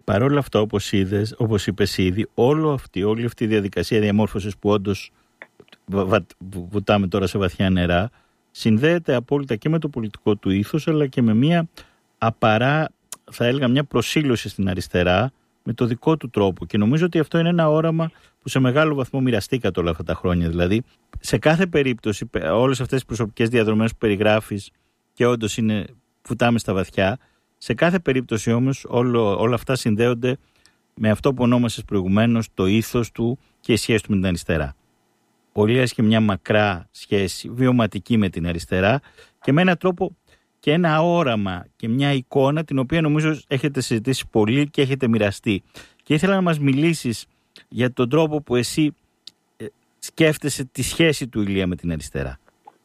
Παρ' όλα αυτά, όπως είπες ήδη, όλη αυτή η διαδικασία διαμόρφωσης που όντως βουτάμε τώρα σε βαθιά νερά, συνδέεται απόλυτα και με το πολιτικό του ήθος, αλλά και με μια απαρά, θα έλεγα, μια προσήλωση στην αριστερά με το δικό του τρόπο. Και νομίζω ότι αυτό είναι ένα όραμα που σε μεγάλο βαθμό μοιραστήκατε όλα αυτά τα χρόνια. Δηλαδή, σε κάθε περίπτωση, όλες αυτές τις προσωπικές διαδρομές που περιγράφεις, και όντως βουτάμε στα βαθιά, σε κάθε περίπτωση όμως όλα αυτά συνδέονται με αυτό που ονόμασες προηγουμένως, το ήθος του και η σχέση του με την αριστερά. Ο Ηλίας είχε μια μακρά σχέση βιωματική με την αριστερά και με έναν τρόπο και ένα όραμα και μια εικόνα την οποία νομίζω έχετε συζητήσει πολύ και έχετε μοιραστεί. Και ήθελα να μας μιλήσεις για τον τρόπο που εσύ σκέφτεσαι τη σχέση του Ηλία με την αριστερά.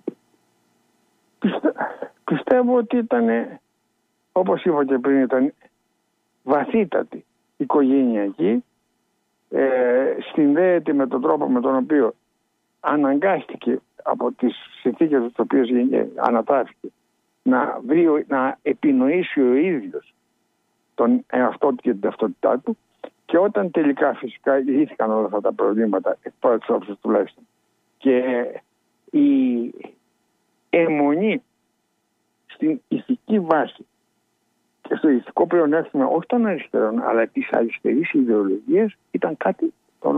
Πιστεύω ότι ήταν, όπως είπα και πριν, ήταν βαθύτατη οικογενειακή, συνδέεται με τον τρόπο με τον οποίο αναγκάστηκε από τις συνθήκες τις οποίες ανατράφηκε να επινοήσει ο ίδιος τον εαυτό του και την ταυτότητά του, και όταν τελικά φυσικά λύθηκαν όλα αυτά τα προβλήματα, εκ πρώτης όψης τουλάχιστον, και η αιμονή στην ηθική βάση και στο ηθικό πλεονέκτημα όχι των αριστερών αλλά της αριστερής ιδεολογίας ήταν κάτι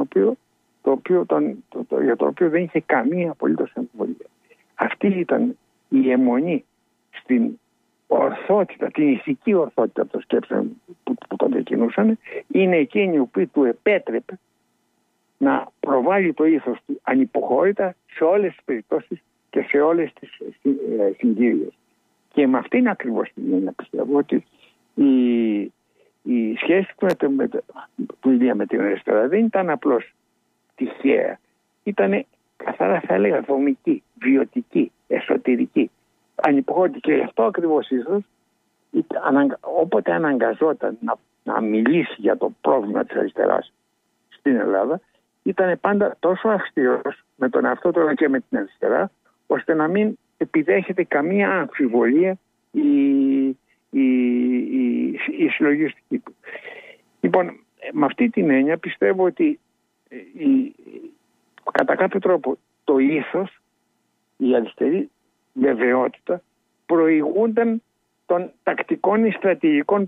για το οποίο δεν είχε καμία απολύτως αμφιβολία. Αυτή ήταν η αιμονή στην ορθότητα, την ηθική ορθότητα των σκέψεων που τον διακινούσαν. Είναι εκείνη η οποία του επέτρεπε να προβάλλει το ήθος του ανυποχώρητα σε όλες τις περιπτώσεις και σε όλες τις συγκύριες. Και με αυτήν ακριβώς την έννοια πιστεύω ότι η σχέση του Ηλία με την αριστερά δεν ήταν απλώς τυχαία. Ήταν καθαρά, θα έλεγα, δομική, βιωτική, εσωτερική, ανυποχώρητη. Και γι' αυτό ακριβώς ίσως όποτε αναγκαζόταν να μιλήσει για το πρόβλημα της αριστεράς στην Ελλάδα, ήταν πάντα τόσο αυστηρός με τον εαυτό του και με την αριστερά, ώστε να μην επιδέχεται καμία αμφιβολία η συλλογιστική του. Λοιπόν, με αυτή την έννοια πιστεύω ότι κατά κάποιο τρόπο το ήθος, η αριστερή βεβαιότητα προηγούνταν των τακτικών ή στρατηγικών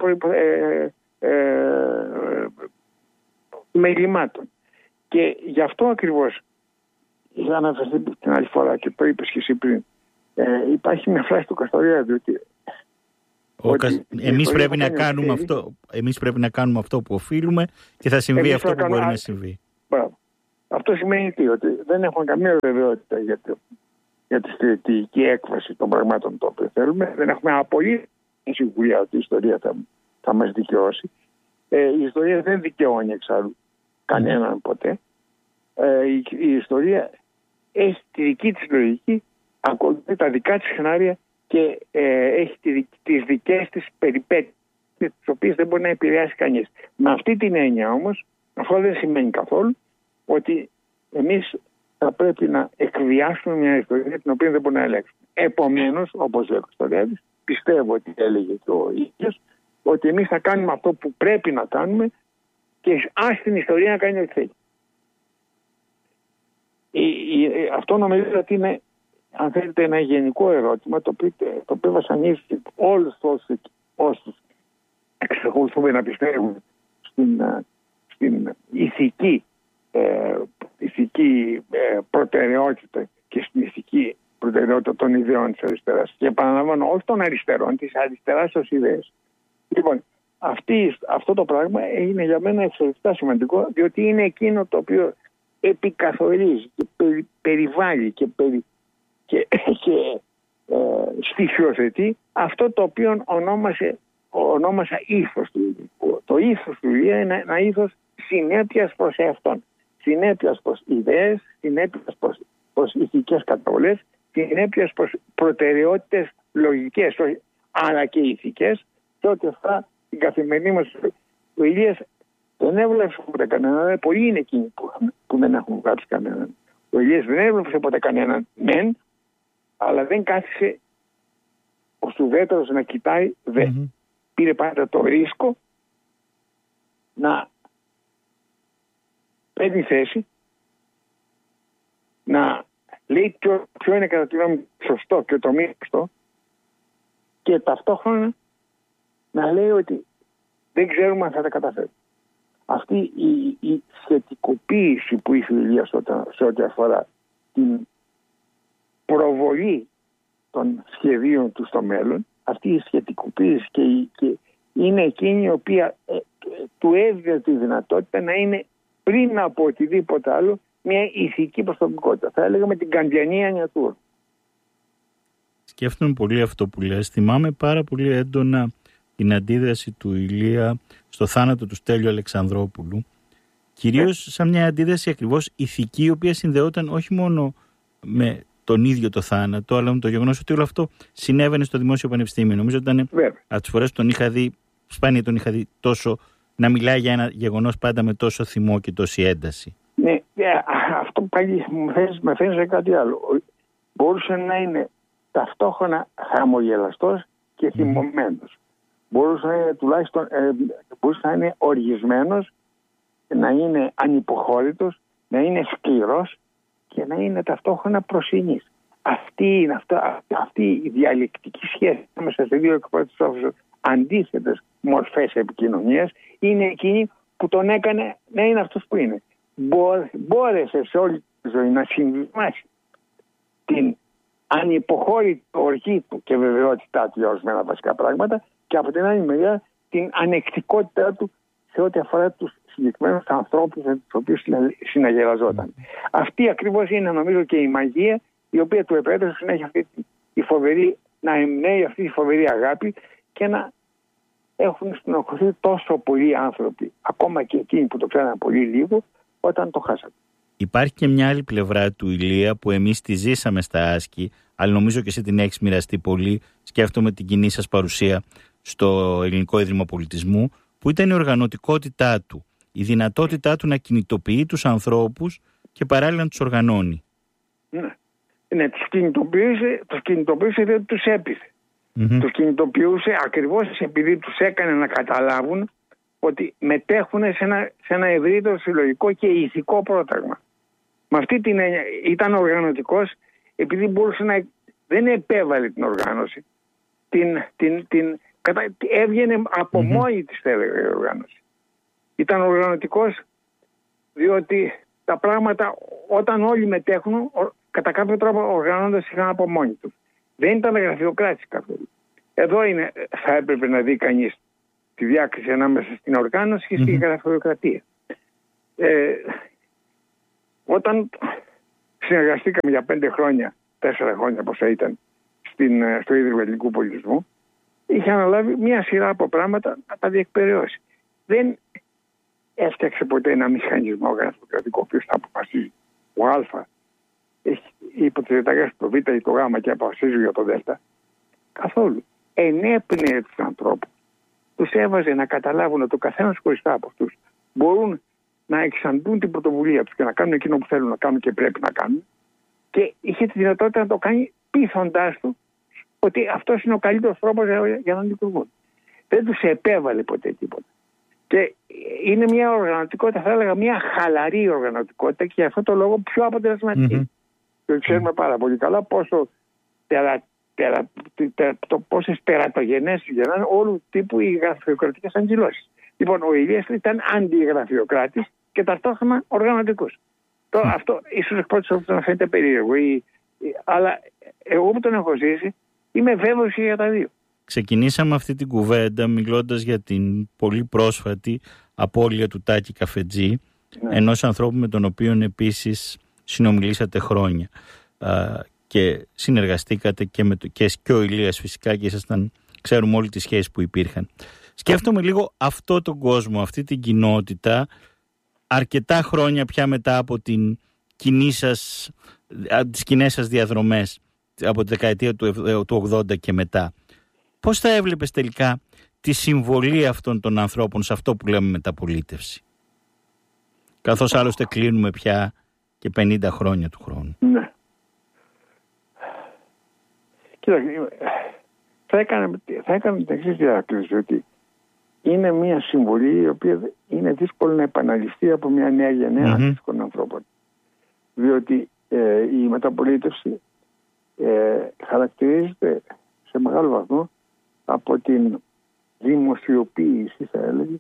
μελημάτων. Και γι' αυτό ακριβώς είχα αναφερθεί την άλλη φορά και το είπες και εσύ πριν, υπάρχει μια φράση του Καστοριάδη ότι εμείς πρέπει να κάνουμε αυτό που οφείλουμε και θα συμβεί αυτό που μπορεί να συμβεί. Αυτό σημαίνει ότι δεν έχουμε καμία βεβαιότητα για τη στρατηγική έκβαση των πραγμάτων το οποίο θέλουμε. Δεν έχουμε απολύτως σιγουριά ότι η ιστορία θα μας δικαιώσει. Η ιστορία δεν δικαιώνει εξάλλου κανέναν ποτέ. Η ιστορία έχει τη δική της λογική, ακολουθεί τα δικά της σενάρια και έχει τις δικές της περιπέτειες, τις οποίες δεν μπορεί να επηρεάσει κανείς. Με αυτή την έννοια όμως, αυτό δεν σημαίνει καθόλου ότι εμείς θα πρέπει να εκβιάσουμε μια ιστορία την οποία δεν μπορούμε να ελέγξουμε. Επομένως, όπως λέει ο Κωστολιάδης, πιστεύω ότι έλεγε και ο ίδιος, ότι εμείς θα κάνουμε αυτό που πρέπει να κάνουμε και ας την ιστορία να κάνει ό,τι θέλει. Αυτό νομίζω ότι είναι, αν θέλετε, ένα γενικό ερώτημα το οποίο βασανίζει όλους όσους εξακολουθούμε να πιστεύουμε στην ηθική προτεραιότητα και στην ηθική προτεραιότητα των ιδεών της αριστεράς. Και επαναλαμβάνω, όχι των αριστερών, της αριστεράς ως ιδέες. Λοιπόν, αυτό το πράγμα είναι για μένα εξαιρετικά σημαντικό, διότι είναι εκείνο το οποίο επικαθορίζει και περιβάλλει και στοιχειοθετεί αυτό το οποίο ονόμασα ήθος του. Το ήθος του Ηλία είναι ένα ήθος συνέπειας προς εαυτόν. Συνέπειας προς ιδέες, συνέπειας προς ηθικές καταβολές, συνέπειας προς προτεραιότητες λογικές, αλλά και ηθικές, σε ό,τι αφορά την καθημερινή μας. Ο Ηλίας δεν έβλεψε ποτέ κανέναν, πολλοί είναι εκείνοι που δεν έχουν γράψει κανέναν. Ο Ηλίας δεν έβλεψε ποτέ κανέναν, μεν, αλλά δεν κάθισε ο ουδέτερος να κοιτάει δε. Πήρε πάντα το ρίσκο να παίρνει θέση, να λέει ποιο είναι κατά τη γνώμη μου σωστό και το μη σωστό, και ταυτόχρονα να λέει ότι δεν ξέρουμε αν θα τα καταφέρουμε. Αυτή η σχετικοποίηση που είχε η Ηλία σε ό,τι αφορά την προβολή των σχεδίων του στο μέλλον, αυτή η σχετικοποίηση και είναι εκείνη η οποία του έδινε τη δυνατότητα να είναι πριν από οτιδήποτε άλλο μια ηθική προσωπικότητα. Θα έλεγα με την καντιανή ανιατούρα. Σκέφτομαι πολύ αυτό που λες. Θυμάμαι πάρα πολύ έντονα την αντίδραση του Ηλία στο θάνατο του Στέλιου Αλεξανδρόπουλου. Κυρίως σαν μια αντίδραση ακριβώς ηθική, η οποία συνδεόταν όχι μόνο με τον ίδιο το θάνατο, αλλά με το γεγονός ότι όλο αυτό συνέβαινε στο Δημόσιο Πανεπιστήμιο. Νομίζω ότι ήταν από τις φορές τον είχα δει, σπάνια τον είχα δει τόσο να μιλάει για ένα γεγονός πάντα με τόσο θυμό και τόση ένταση. Ναι, αυτό πάλι με φαίνει σε κάτι άλλο. Μπορούσε να είναι ταυτόχρονα χαμογελαστός και θυμωμένος. Μπορούσε να είναι τουλάχιστον μπορούσε να είναι οργισμένος, να είναι ανυποχώρητος, να είναι σκληρός και να είναι ταυτόχρονα προσινής. Αυτή η διαλεκτική σχέση μέσα σε δύο αντίθετες μορφές επικοινωνίας είναι εκείνη που τον έκανε να είναι αυτός που είναι. Μπόρεσε σε όλη τη ζωή να συμβιβάσει την ανυποχώρητη οργή του και βεβαιότητά του για ορισμένα βασικά πράγματα και από την άλλη μεριά την ανεκτικότητά του σε ό,τι αφορά τους συγκεκριμένους ανθρώπους με τους οποίους συναγελαζόταν. Αυτή ακριβώς είναι νομίζω και η μαγεία η οποία του επέτρεψε να έχει να εμπνέει αυτή τη φοβερή αγάπη και να έχουν στενοχωρηθεί τόσο πολλοί άνθρωποι, ακόμα και εκείνοι που το ξέραν πολύ λίγο, όταν το χάσαν. Υπάρχει και μια άλλη πλευρά του Ηλία που εμείς τη ζήσαμε στα Άσκη, αλλά νομίζω και εσύ την έχεις μοιραστεί πολύ. Σκέφτομαι την κοινή σας παρουσία στο Ελληνικό Ίδρυμα Πολιτισμού, που ήταν η οργανωτικότητά του, η δυνατότητά του να κινητοποιεί τους ανθρώπους και παράλληλα να τους οργανώνει. Ναι, τους κινητοποίησε δεν τους έπεισε. Τους κινητοποιούσε ακριβώς επειδή τους έκανε να καταλάβουν ότι μετέχουν σε ένα ευρύτερο συλλογικό και ηθικό πρόταγμα. Με αυτή την έννοια ήταν οργανωτικός επειδή μπορούσε να... δεν επέβαλε την οργάνωση. Έβγαινε από μόνη της, θα έλεγα, η οργάνωση. Ήταν οργανωτικός διότι τα πράγματα όταν όλοι μετέχουν κατά κάποιο τρόπο οργανώνοντας είχαν από μόνοι τους. Δεν ήταν γραφειοκράτης καθόλου. Εδώ θα έπρεπε να δει κανείς τη διάκριση ανάμεσα στην οργάνωση και στην γραφειοκρατία. Όταν συνεργαστήκαμε για 4 χρόνια πόσα ήταν στο Ίδρυμα Ελληνικού Πολιτισμού, είχε αναλάβει μια σειρά από πράγματα να τα διεκπεραιώσει. Δεν έφτιαξε ποτέ ένα μηχανισμό γραφειοκρατικό ο οποίος θα αποφασίζει ο Α έχει υπό τις διαταγές το Β ή το Γ και αποφασίζει για το Δ. Καθόλου. Ενέπνεε τους ανθρώπους. Τους έβαζε να καταλάβουν ότι ο καθένας χωριστά από αυτούς μπορούν να εξαντλούν την πρωτοβουλία τους και να κάνουν εκείνο που θέλουν να κάνουν και πρέπει να κάνουν, και είχε τη δυνατότητα να το κάνει πείθοντάς του ότι αυτός είναι ο καλύτερος τρόπος για να λειτουργούν. Δεν τους επέβαλε ποτέ τίποτα. Και είναι μια οργανωτικότητα, θα έλεγα μια χαλαρή οργανωτικότητα και για αυτό το λόγο πιο αποτελεσματική. Και ξέρουμε πάρα πολύ καλά πόσες τερατογενές γεννάνε όλου τύπου οι γραφειοκρατικές αντιλώσεις. Λοιπόν, ο Ηλίας ήταν αντιγραφειοκράτης και ταυτόχρονα οργανωτικός. Αυτό ίσως εκ πρώτης όψης να φαίνεται περίεργο, αλλά εγώ που τον έχω ζήσει είμαι βέβαιος για τα δύο. Ξεκινήσαμε αυτή την κουβέντα μιλώντας για την πολύ πρόσφατη απώλεια του Τάκη Καφετζή, ενός ανθρώπου με τον οποίο επίσης συνομιλήσατε χρόνια και συνεργαστήκατε και ο Ηλίας φυσικά και ήσασταν, ξέρουμε όλοι τις σχέσεις που υπήρχαν. Σκέφτομαι λίγο αυτό τον κόσμο, αυτή την κοινότητα, αρκετά χρόνια πια μετά από τις κοινές σας διαδρομές από τη δεκαετία του 80 και μετά. Πώς θα έβλεπες τελικά τη συμβολή αυτών των ανθρώπων σε αυτό που λέμε μεταπολίτευση, καθώς άλλωστε κλείνουμε πια και 50 χρόνια του χρόνου? Ναι. Κοίτα, θα έκανα την εξής διάκριση, ότι είναι μια συμβολή η οποία είναι δύσκολο να επαναληφθεί από μια νέα γενναία αντίστοιχων ανθρώπων. Διότι η μεταπολίτευση χαρακτηρίζεται σε μεγάλο βαθμό από την δημοσιοποίηση, θα έλεγε,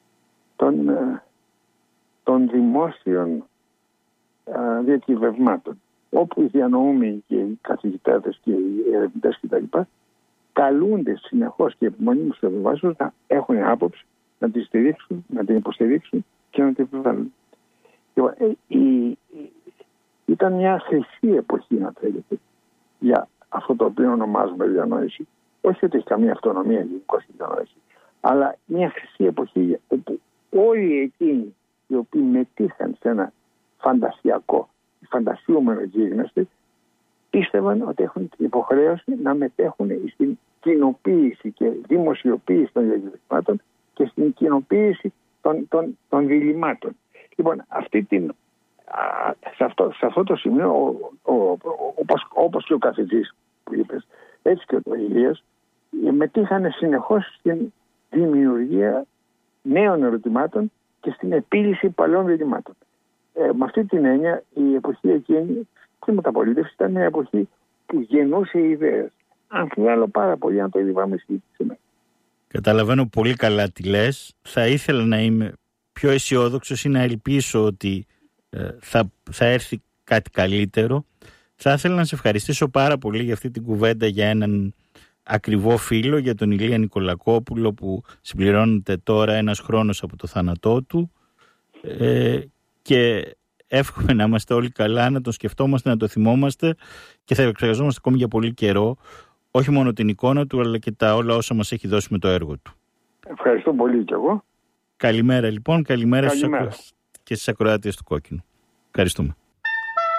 των δημόσιων διακυβευμάτων, όπου οι διανοούμενοι και οι καθηγητές και οι ερευνητές κτλ. Καλούνται συνεχώς και επιμονήμως σε βάσος να έχουν άποψη, να τη στηρίξουν, να την υποστηρίξουν και να την επιβάλλουν. Ήταν μια χρυσή εποχή, να θέλετε, για αυτό το οποίο ονομάζουμε διανόηση. Όχι ότι έχει καμία αυτονομία γενικώς η διανόηση, αλλά μια χρυσή εποχή όπου όλοι εκείνοι οι οποίοι μετήχαν σε ένα φαντασιακό, φαντασιούμενο γίγνεσθε, πίστευαν ότι έχουν την υποχρέωση να μετέχουν στην κοινοποίηση και δημοσιοποίηση των διαγγελμάτων και στην κοινοποίηση των διλημάτων. Λοιπόν, σε αυτό το σημείο, όπως και ο καθηγητής που είπες, έτσι και ο Ηλίας, μετήχαν συνεχώς στην δημιουργία νέων ερωτημάτων και στην επίλυση παλαιών διλημάτων. Με αυτή την έννοια, η εποχή εκείνη η μεταπολίτευση ήταν μια εποχή που γεννούσε ιδέες. Αμφιβάλλω πάρα πολύ αν το είδαμε σήμερα. Καταλαβαίνω πολύ καλά τι λες. Θα ήθελα να είμαι πιο αισιόδοξος ή να ελπίσω ότι θα έρθει κάτι καλύτερο. Θα ήθελα να σε ευχαριστήσω πάρα πολύ για αυτή την κουβέντα, για έναν ακριβό φίλο, για τον Ηλία Νικολακόπουλο, που συμπληρώνεται τώρα ένας χρόνος από το θάνατό του, και εύχομαι να είμαστε όλοι καλά, να τον σκεφτόμαστε, να το θυμόμαστε και θα εξεργαζόμαστε ακόμη για πολύ καιρό, όχι μόνο την εικόνα του, αλλά και τα όλα όσα μας έχει δώσει με το έργο του. Ευχαριστώ πολύ κι εγώ. Καλημέρα λοιπόν, καλημέρα. Και στις ακροάτριες του Κόκκινου. Ευχαριστούμε.